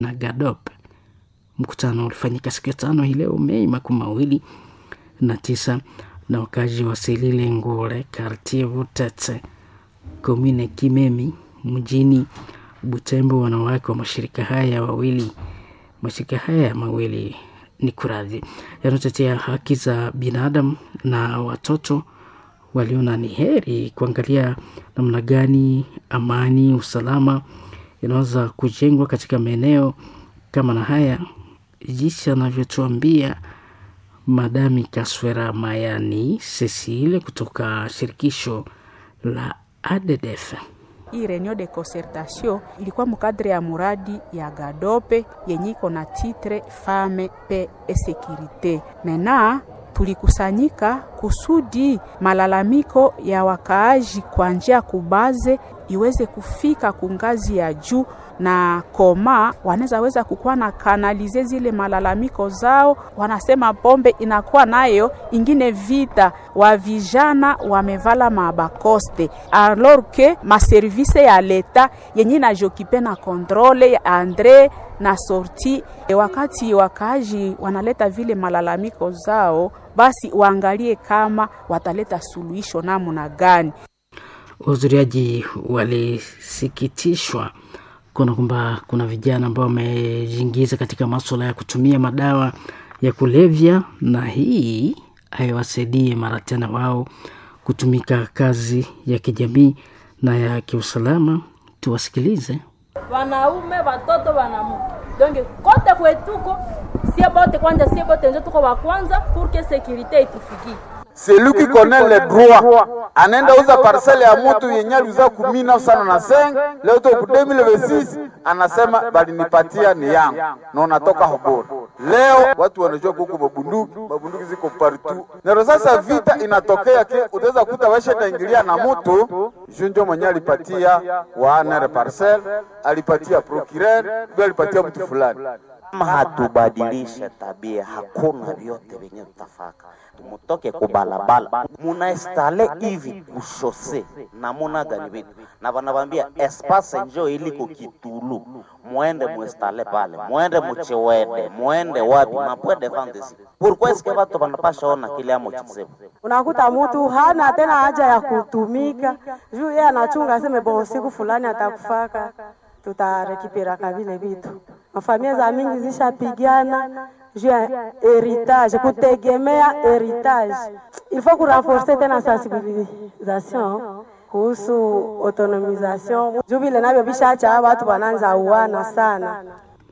na GADOP. Mkutano ulifanyika siku ya 5 hii leo Mei 29 na wakazi wa Selile Ngole, Quartier Butete, Komine Kimemi, mjini Butembo. Wanawake wa mashirika haya mawili ni kuradhi yanatetea haki za binadamu na watoto, waliona ni heri kuangalia namna gani amani, usalama inaweza kujengwa katika maeneo kama na haya, jinsi anavyotuambia Madami Kaswera Mayani Cecile kutoka shirikisho la ADDF. Hii reunion de concertation ilikuwa mkadre ya muradi ya GADOPE yenye iko na titre Femme, Paix et Sécurité. Mena tulikusanyika kusudi malalamiko ya wakaaji kwa njia kubaze iweze kufika kungazi ya juu, na koma wanaweza kukuwa na kanalize zile malalamiko zao. Wanasema pombe inakuwa nayo ingine vita, wa vijana wamevala mabakoste alors que ma service ya leta yenye na jokipe na controle ya Andre na sorti. Wakati wakaji wanaleta vile malalamiko zao, basi waangalie kama wataleta suluhisho namna gani. Wahudhuriaji walisikitishwa kwamba kuna vijana ambao wamejiingiza katika masuala ya kutumia madawa ya kulevya, na hii haiwasaidie mara tena wao kutumika kazi ya kijamii na ya kiusalama. Tuwasikilize. Wanaume, watoto, wanamuke. Donc kote kwetuko sie bote ndio tuko wa kwanza pour que sécurité itufikie. Celui qui connaît les droits anaenda uza parcelle ya mtu yenye aliuza 1905 leo tu 2026 anasema bali nipatia ni yangu na unatoka Hobora. Leo watu wanajua huko mabunduki ziko partout. Na sasa vita inatokea utaweza kuta washa taingilia na mtu junjo mwenye alipatia wa parcelle, alipatia procureur, alipatia mtu fulani. Kama hatubadilisha tabia, hakuna vyote venye tutafaka. Tumutoke kubalabala, muna installe hivi kushose na muna gani vitu. Na wanabambia espace njo iliko Kitulu, muende muinstalle pale, muende Muchewede, muende wapi, mapwede fantasi. Pourquoi est-ce que watu wanapasha ona kile amo chisema? Unakuta mtu hana tena haja ya kutumika, juu yeye anachunga aseme bo siku fulani atakufaka, tutarekipera kabile vitu. Mafamilia za mingi zishapigana juu ya heritage, kutegemea heritage. Il faut renforcer tena sensibilisation kuhusu autonomisation. Juu vile navyo bishacha watu wanaanza uana sana.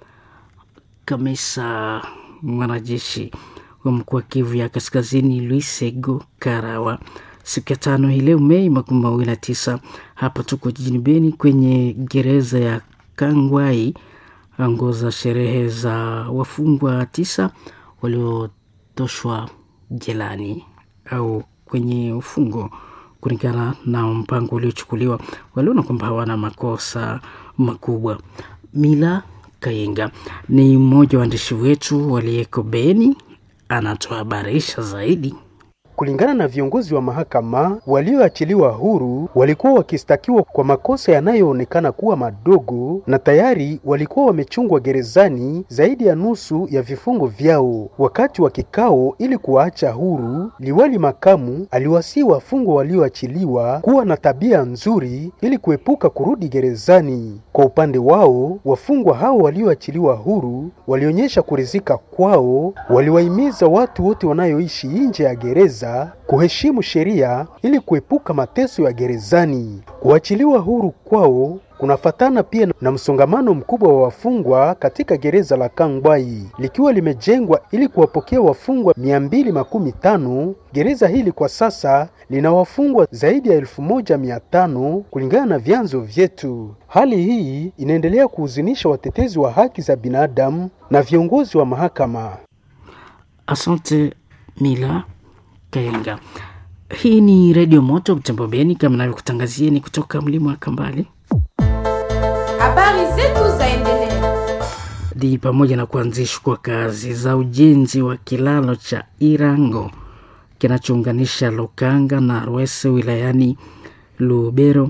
Kamisa mwanajeshi wa mkoa Kivu ya Kaskazini Luisego Karawa siku ya 5 hii leo Mei 29 hapa tuko jijini Beni kwenye gereza ya Kangwai angoza sherehe za wafungwa 9 waliotoshwa jelani au kwenye ufungo kulingana na mpango uliochukuliwa. Waliona kwamba hawana makosa makubwa. Mila Kayenga ni mmoja wa waandishi wetu waliyeko Beni, anatuhabarisha zaidi. Kulingana na viongozi wa mahakama, walioachiliwa huru walikuwa wakistakiwa kwa makosa yanayoonekana kuwa madogo na tayari walikuwa wamechungwa gerezani zaidi ya nusu ya vifungo vyao. Wakati wa kikao ili kuwaacha huru, liwali makamu aliwasihi wafungwa walioachiliwa kuwa na tabia nzuri ili kuepuka kurudi gerezani. Kwa upande wao, wafungwa hao walioachiliwa huru walionyesha kuridhika kwao, waliwahimiza watu wote wanaoishi nje ya gereza kuheshimu sheria ili kuepuka mateso ya gerezani. Kuachiliwa huru kwao kunafatana pia na msongamano mkubwa wa wafungwa katika gereza la Kangwai, likiwa limejengwa ili kuwapokea wafungwa 215. Gereza hili kwa sasa lina wafungwa zaidi ya 1500 kulingana na vyanzo vyetu. Hali hii inaendelea kuhuzunisha watetezi wa haki za binadamu na viongozi wa mahakama. Asante Mila Kayenga. Hii ni Radio Moto Butembo Beni, kama navyokutangazieni kutoka mlima wa Kambale. Habari zetu zaendelea. Ni pamoja na kuanzishwa kwa kazi za ujenzi wa kilalo cha Irango kinachounganisha Lokanga na Rwese wilayani Lubero.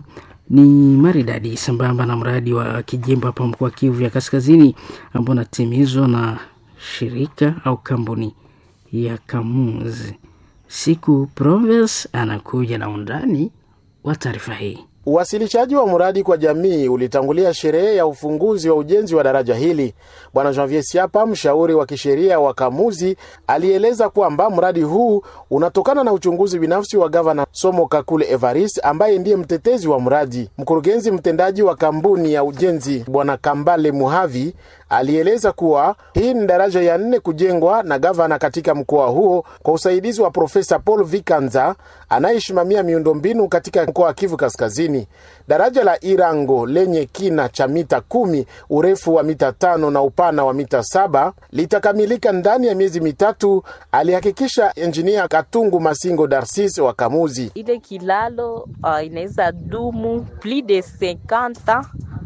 ni maridadi sambamba na mradi wa kijimbo hapa mkoa Kivu ya Kaskazini ambao unatimizwa na shirika au kampuni ya Kamuzi. Siku Province anakuja na undani wa taarifa hii. Uwasilishaji wa mradi kwa jamii ulitangulia sherehe ya ufunguzi wa ujenzi wa daraja hili. Bwana Janvier Siapa, mshauri wa kisheria wa Kamuzi, alieleza kwamba mradi huu unatokana na uchunguzi binafsi wa Gavana Somo Kakule Evariste ambaye ndiye mtetezi wa mradi. Mkurugenzi mtendaji wa kampuni ya ujenzi Bwana Kambale Muhavi alieleza kuwa hii ni daraja ya 4 kujengwa na gavana katika mkoa huo kwa usaidizi wa Profesa Paul Vikanza anayesimamia miundombinu katika mkoa wa Kivu Kaskazini. Daraja la Irango lenye kina cha mita 10, urefu wa mita 5 na upana wa mita 7 litakamilika ndani ya miezi mitatu, alihakikisha engineer Katungu Masingo Darcis wa Kamuzi. Ile kilalo inaweza dumu plus de 50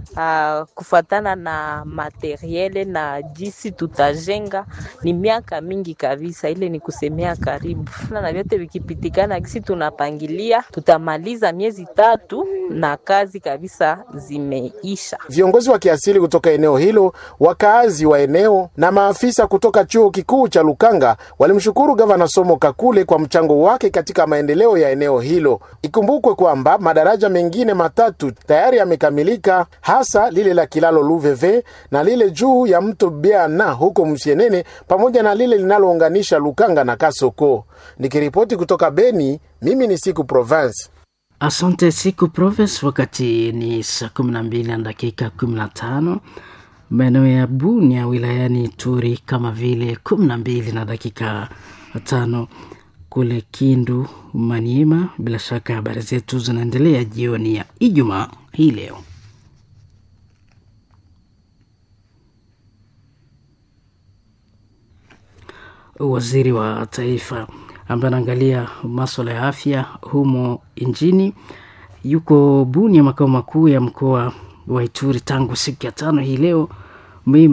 kufatana na materiele na jinsi tutajenga ni miaka mingi kabisa. Ile ni kusemea karibu na vyote vikipitikana kisi tunapangilia tutamaliza miezi 3 na kazi kabisa zimeisha. Viongozi wa kiasili kutoka eneo hilo, wakaazi wa eneo na maafisa kutoka chuo kikuu cha Lukanga walimshukuru Gavana Somo Kakule kwa mchango wake katika maendeleo ya eneo hilo. Ikumbukwe kwamba madaraja mengine 3 tayari yamekamilika, hasa lile la kilalo Luveve na lile juu ya mto Biana huko Msienene, pamoja na lile linalounganisha Lukanga na Kasoko. Nikiripoti kutoka Beni, mimi ni Siku Province. Asante Siku Province. Wakati ni saa 12 na dakika 15, maeneo ya Bunia wilayani Turi kama vile 12 na dakika 5 kule Kindu Maniema. Bila shaka habari zetu zinaendelea jioni ya Ijumaa hii leo. Waziri wa taifa ambaye anaangalia masuala ya afya humo nchini yuko Bunia, makao makuu ya mkoa wa Ituri tangu siku ya 5 hii leo Mei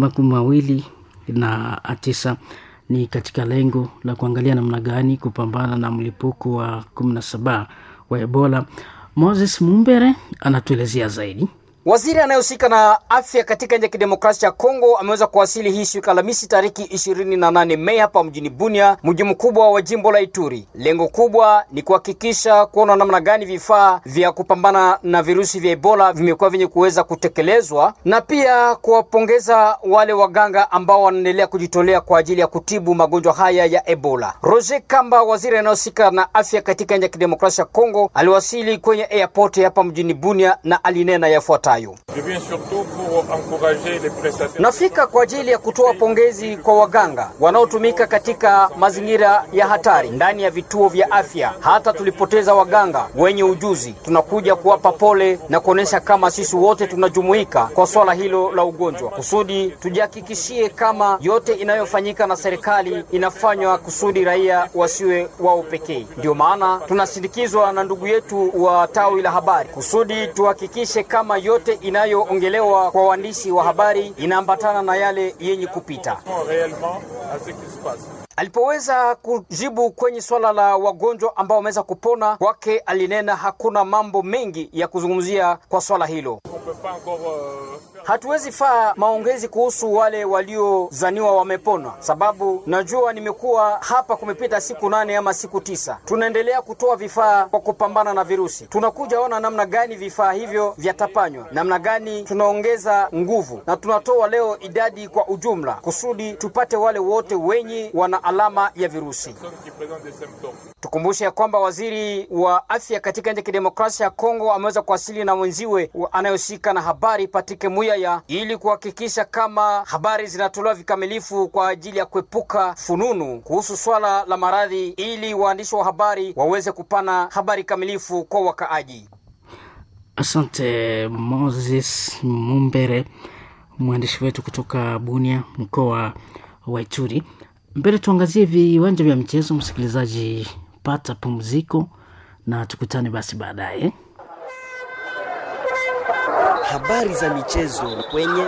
29, ni katika lengo la kuangalia namna gani kupambana na mlipuko wa 17 wa Ebola. Moses Mumbere anatuelezea zaidi. Waziri anayehusika na afya katika nchi ya kidemokrasia ya Kongo ameweza kuwasili hii siku Alhamisi tariki 28 Mei hapa mjini Bunia, mji mkubwa wa jimbo la Ituri. Lengo kubwa ni kuhakikisha kuona namna gani vifaa vya kupambana na virusi vya Ebola vimekuwa vyenye kuweza kutekelezwa, na pia kuwapongeza wale waganga ambao wanaendelea kujitolea kwa ajili ya kutibu magonjwa haya ya Ebola. Roger Kamba, waziri anayehusika na afya katika nchi ya kidemokrasia ya Kongo, aliwasili kwenye airport hapa mjini Bunia na alinena yafuatayo. Nafika kwa ajili ya kutoa pongezi kwa waganga wanaotumika katika mazingira ya hatari ndani ya vituo vya afya. Hata tulipoteza waganga wenye ujuzi, tunakuja kuwapa pole na kuonesha kama sisi wote tunajumuika kwa swala hilo la ugonjwa, kusudi tujihakikishie kama yote inayofanyika na serikali inafanywa kusudi raia wasiwe wao pekee. Ndio maana tunasindikizwa na ndugu yetu wa tawi la habari kusudi tuhakikishe kama yote inayoongelewa kwa waandishi wa habari inaambatana na yale yenye kupita. Alipoweza kujibu kwenye swala la wagonjwa ambao wameweza kupona kwake, alinena hakuna mambo mengi ya kuzungumzia kwa swala hilo. Hatuwezi faa maongezi kuhusu wale waliozaniwa wamepona, sababu najua nimekuwa hapa kumepita siku 8 ama siku 9. Tunaendelea kutoa vifaa kwa kupambana na virusi. Tunakuja ona namna gani vifaa hivyo vyatapanywa, namna gani tunaongeza nguvu, na tunatoa leo idadi kwa ujumla kusudi tupate wale wote wenye wana alama ya virusi. Tukumbushe ya kwamba waziri wa afya katika nchi ya kidemokrasia ya Kongo ameweza kuwasili na mwenziwe anayehusika na habari Patrick Muyaya ili kuhakikisha kama habari zinatolewa vikamilifu kwa ajili ya kuepuka fununu kuhusu swala la maradhi, ili waandishi wa habari waweze kupana habari kamilifu kwa wakaaji. Asante Moses Mumbere, mwandishi wetu kutoka Bunia, mkoa wa Ituri. Mbele tuangazie viwanja vya michezo. Msikilizaji, pata pumziko na tukutane basi baadaye. Habari za michezo kwenye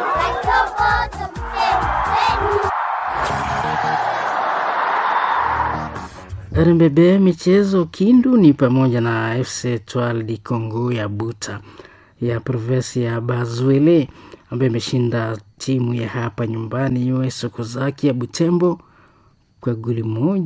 RMBB michezo. Kindu ni pamoja na FC Etoile du Congo ya Buta ya provinsi ya Bazwele ambayo imeshinda timu ya hapa nyumbani US Sokozaki ya Butembo kwa goli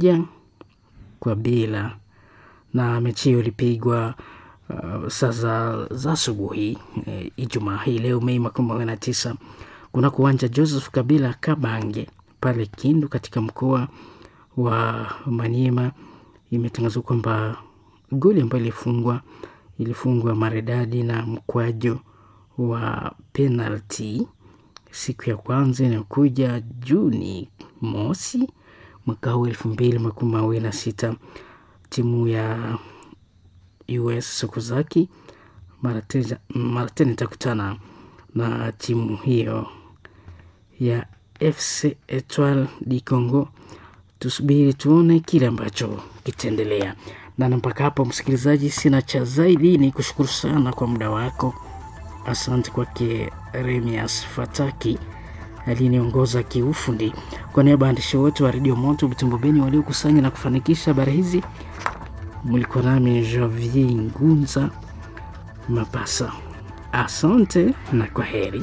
1-0. Na mechi hiyo ilipigwa saa za asubuhi Ijumaa hii leo Mei 29 kuna uwanja Joseph Kabila Kabange pale Kindu katika mkoa wa Maniema. Imetangazwa kwamba goli ambayo ilifungwa maridadi na mkwaju wa penalty siku ya kwanza inayokuja Juni mosi mwaka 2026. Timu ya US Sokozaki mara tena itakutana na timu hiyo ya FC Etoile du Congo. Tusubiri tuone kile ambacho kitaendelea. Na mpaka hapo msikilizaji, sina cha zaidi, ni kushukuru sana kwa muda wako. Asante kwake Remias Fataki aliniongoza kiufundi. Kwa niaba ya waandishi wote wa Radio Moto Butembo Beni waliokusanya na kufanikisha habari hizi, mlikuwa nami Javier Ngunza Mapasa. Asante na kwaheri.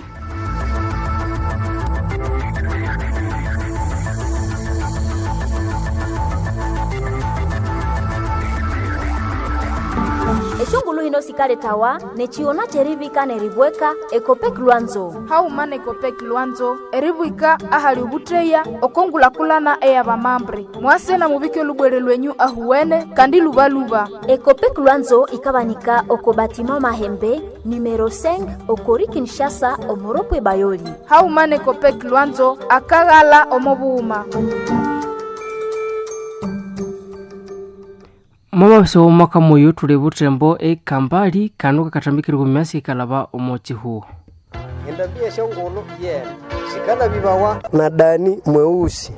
Eshongulu hino sikale tawa nechiona cherivika neribweka Ekopek Luanzo. Haumana Ekopek Luanzo eribwika ahali ubutreya okongula kulana eya bamambre. Mwase na mubike lubwere lwenyu ahuwene kandi lubaluba. Ekopek Luanzo ikabanika okobatima Mahembe numero 5 okori Kinshasa omoropwe Bayoli. Haumana Ekopek Luanzo akagala omobuuma. Mama so maka moyo tulebutrembo kambali kanuka katambikira kumyasi kalaba omochi huo. Endabia shongolo shikana bibawa na Dani mweusi.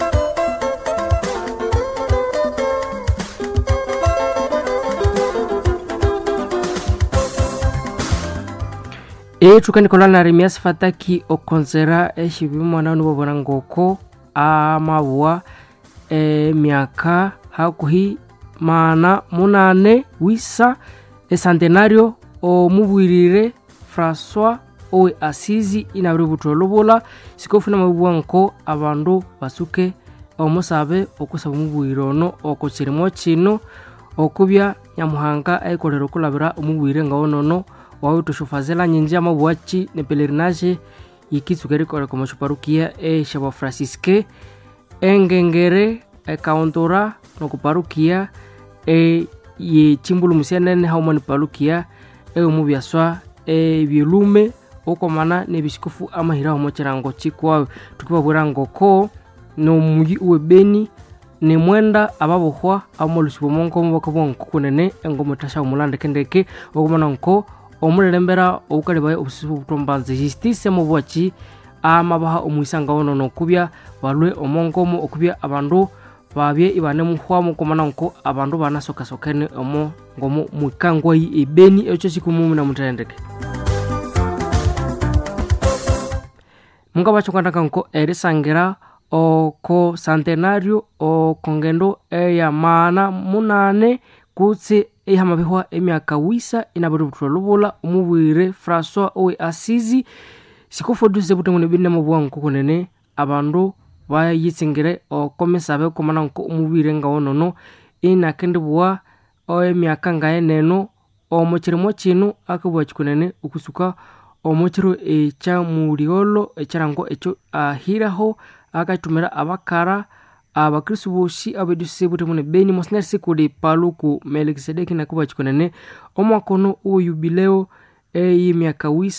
Tukanikolana na Remias Fataki okonzera shibimwa nanu babona ngoko amawa miaka hakuhi maana munane wisa esantenario omubwirire François owe Asizi inabiri butolobola sikofuna mabwanko abandu basuke omusabe okusaba mubwirono okukirimo kino okubya Nyamuhanga aikolera kulabira omubwire ngaonono wawe tushufazela nyinja mabwachi ne pelerinage yikitsukere kore komashuparukia shaba Francisque engengere kauntora no kuparukia ye chimbulu musianene haumani parukia mubyaswa byelume okomana nebishikufu amahira homocherango chikwawe tukibabura ngoko no mugi uwebeni ne mwenda ababohwa amolusibo monko mbakabonko kunene engomotasha umulande kendeke okomana nko omulelembera okalibaye obusibu butombanze justice mubwachi amabaha omwisanga wono nokubya balwe omongomo okubya abandu babye ibane muhwamu komana nko abandu banasoka sokene omo ngomo mwikangwa ibeni echo sikumu na mutendeke munga bachokanda nko erisangira oko centenario o kongendo ya maana munane kutse ehamabihwa emyaka wisa inabiri butolobola omubwire François owe Asizi sikofoduze butemune binne mubwanko kunene abandu bayitsingire okomesabe komana nko omubwire ngaonono inakendibwa emyaka ngaeneno omochirimo kino akabwa kikunene okusuka omochiro echa muliolo echarango echo ahiraho akatumira abakara abakristo boshi abeduse butemune beni mosner sikudi paluku Melkisedeki nakuba chikonene omwakono uo yubileo y'imyaka wisa